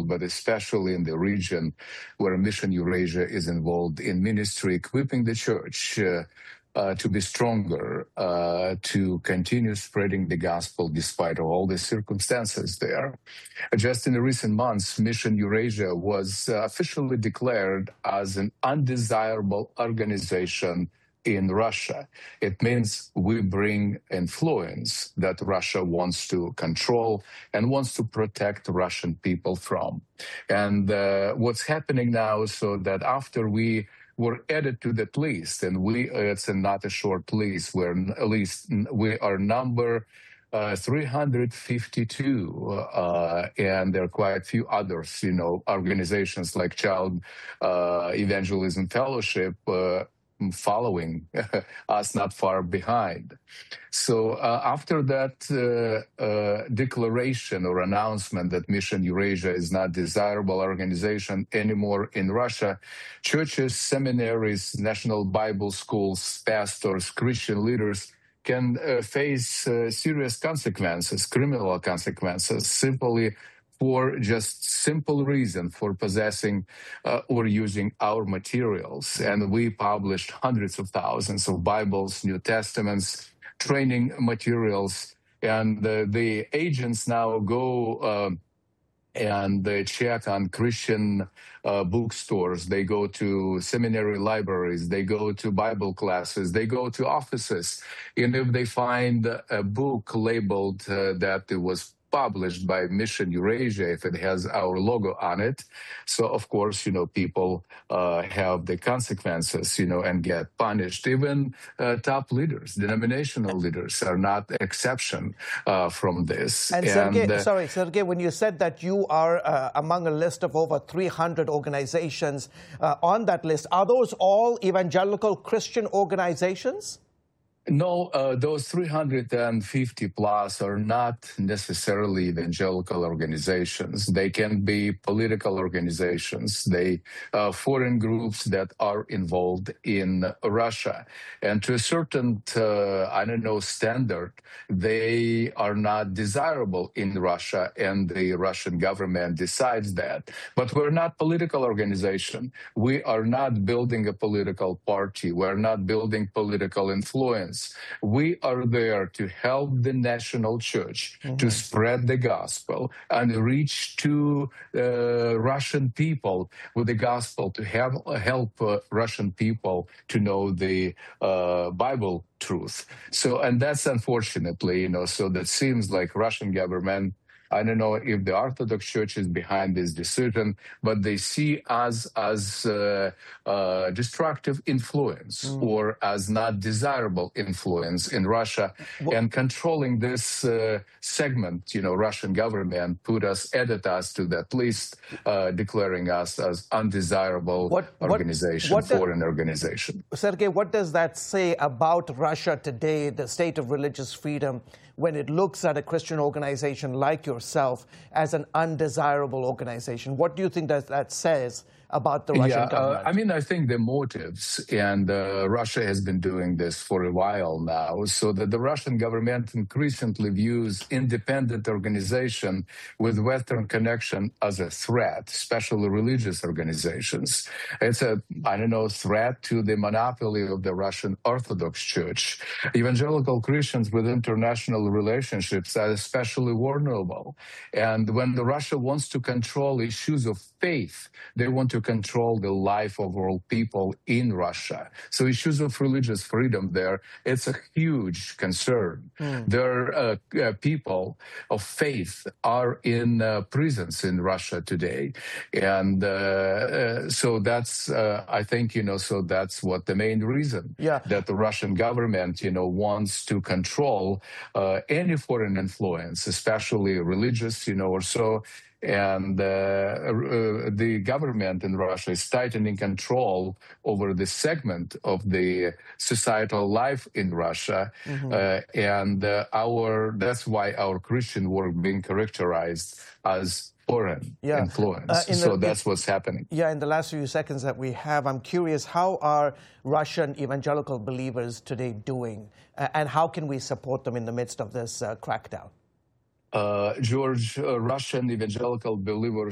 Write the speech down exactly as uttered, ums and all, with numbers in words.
world, but especially in the region where Mission Eurasia is involved in ministry, equipping the church uh, uh, to be stronger, uh, to continue spreading the gospel despite all the circumstances there. Just in the recent months, Mission Eurasia was uh, officially declared as an undesirable organization in Russia. It means we bring influence that Russia wants to control and wants to protect Russian people from. And uh, what's happening now, so that after we were added to that list, and we it's not a short list, we're at least we are number Uh, three hundred fifty-two, uh, and there are quite a few others, you know, organizations like Child uh, Evangelism Fellowship uh, following us not far behind. So uh, after that uh, uh, declaration or announcement that Mission Eurasia is not desirable organization anymore in Russia, churches, seminaries, national Bible schools, pastors, Christian leaders can uh, face uh, serious consequences, criminal consequences, simply for just simple reason for possessing uh, or using our materials. And we published hundreds of thousands of Bibles, New Testaments, training materials, and uh, the agents now go uh, and they check on Christian uh, bookstores, they go to seminary libraries, they go to Bible classes, they go to offices. And if they find a book labeled uh, that it was published by Mission Eurasia, if it has our logo on it, so of course, you know, people uh, have the consequences, you know, and get punished. Even uh, top leaders, denominational leaders, are not exception uh, from this. And, and Sergey, uh, sorry, Sergey, when you said that you are uh, among a list of over three hundred organizations uh, on that list, are those all evangelical Christian organizations? No, uh, those three hundred fifty plus are not necessarily evangelical organizations. They can be political organizations, they uh, foreign groups that are involved in Russia. And to a certain, uh, I don't know, standard, they are not desirable in Russia, and the Russian government decides that. But we're not political organization. We are not building a political party. We're not building political influence. We are there to help the national church mm-hmm. to spread the gospel and reach to uh, Russian people with the gospel, to have, help uh, Russian people to know the uh, Bible truth. So, and that's unfortunately, you know, so that seems like Russian government, I don't know if the Orthodox Church is behind this decision, but they see us as uh, uh, destructive influence mm. or as not desirable influence in Russia. Well, and controlling this uh, segment, you know, Russian government put us, added us to that list, uh, declaring us as undesirable what, organization, what, what foreign does, organization. Sergey, what does that say about Russia today, the state of religious freedom, when it looks at a Christian organization like yourself as an undesirable organization? What do you think that that says about the Russian yeah, government? Uh, I mean, I think the motives, and uh, Russia has been doing this for a while now, so that the Russian government increasingly views independent organization with Western connection as a threat, especially religious organizations. It's a, I don't know, threat to the monopoly of the Russian Orthodox Church. Evangelical Christians with international relationships are especially vulnerable. And when the Russia wants to control issues of faith, they want to control the life of all people in Russia. So issues of religious freedom there, it's a huge concern. Mm. There are uh, uh, people of faith are in uh, prisons in Russia today. And uh, uh, so that's, uh, I think, you know, so that's what the main reason yeah. that the Russian government, you know, wants to control uh, any foreign influence, especially religious, you know, or so. And uh, uh, the government in Russia is tightening control over the segment of the societal life in Russia. Mm-hmm. uh, and uh, our that's why our Christian work being characterized as foreign yeah. influence. Uh, in so the, that's in, what's happening. Yeah, in the last few seconds that we have, I'm curious, how are Russian evangelical believers today doing? Uh, and how can we support them in the midst of this uh, crackdown? Uh, George, uh, Russian evangelical believers